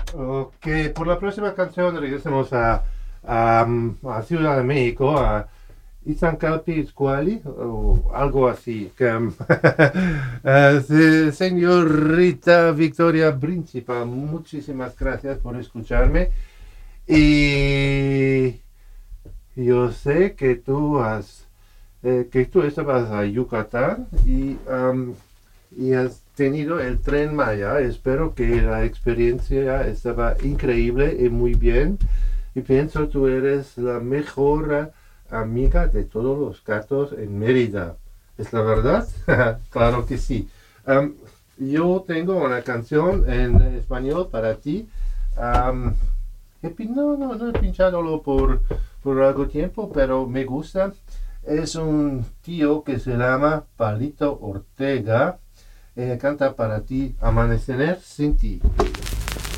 Ok, por la próxima canción regresemos a Ciudad de México, a Izancalpi Squali o algo así. Señorita Victoria Principa, muchísimas gracias por escucharme. Y yo sé que tú estabas a Yucatán y has tenido el Tren Maya. Espero que la experiencia estaba increíble y muy bien. Y pienso tú eres la mejor amiga de todos los gatos en Mérida. ¿Es la verdad? Claro que sí. Um, yo tengo una canción en español para ti. Um, no he pinchándolo por algo tiempo, pero me gusta. Es un tío que se llama Palito Ortega. Canta para ti Amanecer sin ti.